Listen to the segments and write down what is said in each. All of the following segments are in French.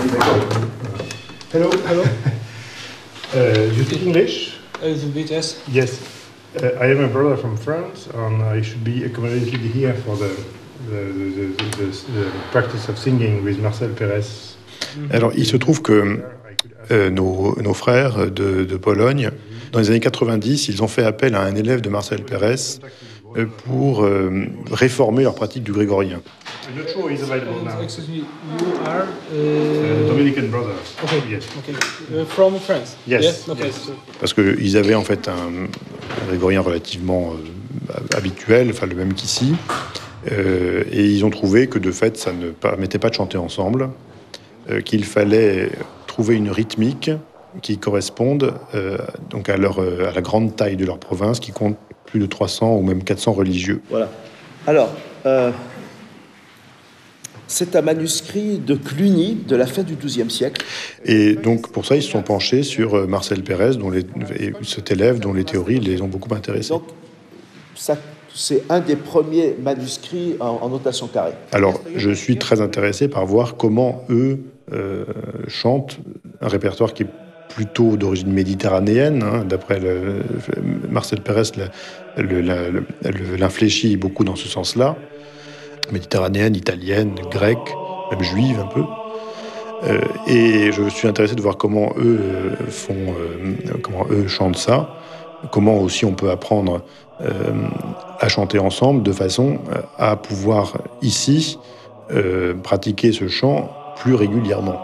Hello. Hello. You speak English? A little bit, yes. Yes. I am a brother from France, and I should be accommodated here for the practice of singing with Marcel Pérez. Alors, il se trouve que nos frères de Pologne, dans les années 90, ils ont fait appel à un élève de Marcel Pérez pour réformer leur pratique du grégorien. I'm not sure he's available now. Excuse me, you are... Dominican brother. Okay, Yes. okay. From France? Yes, Yeah? Okay. yes. Parce qu'ils avaient en fait un grégorien relativement habituel, enfin le même qu'ici, et ils ont trouvé que de fait ça ne permettait pas de chanter ensemble, qu'il fallait trouver une rythmique qui corresponde donc à la grande taille de leur province, qui compte plus de 300 ou même 400 religieux. Voilà. Alors, c'est un manuscrit de Cluny de la fin du XIIe siècle. Et donc pour ça, ils se sont penchés sur Marcel Pérez, cet élève dont les théories les ont beaucoup intéressés. Donc, ça, c'est un des premiers manuscrits en notation carrée. Alors, je suis très intéressé par voir comment eux chantent un répertoire qui est plutôt d'origine méditerranéenne, hein, d'après Marcel Pérez l'infléchit beaucoup dans ce sens-là, méditerranéenne, italienne, grecque, même juive un peu. Et je suis intéressé de voir comment eux comment eux chantent ça, comment aussi on peut apprendre à chanter ensemble de façon à pouvoir ici pratiquer ce chant plus régulièrement.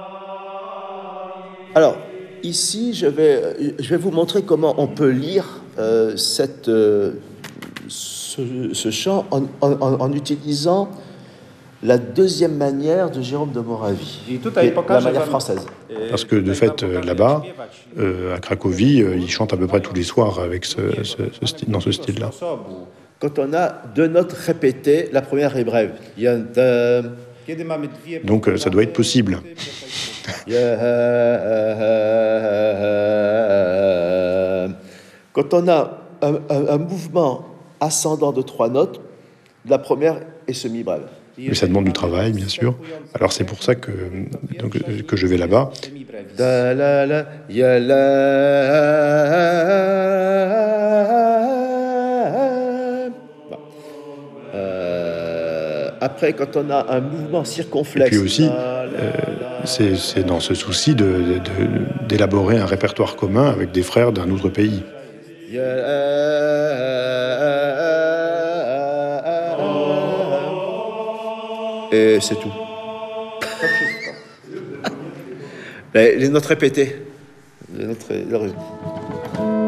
Alors, ici, je vais vous montrer comment on peut lire ce chant en utilisant la deuxième manière de Jérôme de Moravie, la manière française. Parce que de fait, là-bas, à Cracovie, ils chantent à peu près tous les soirs avec dans ce style-là. Quand on a deux notes répétées, la première est brève. Donc ça doit être possible. Quand on a un mouvement ascendant de trois notes, la première est semi-brève. Mais ça demande du travail, bien sûr. Alors c'est pour ça que je vais là-bas. Après, quand on a un mouvement circonflexe... Et puis aussi, c'est dans ce souci d'élaborer un répertoire commun avec des frères d'un autre pays. Et c'est tout. Les notes répétées. Les notes...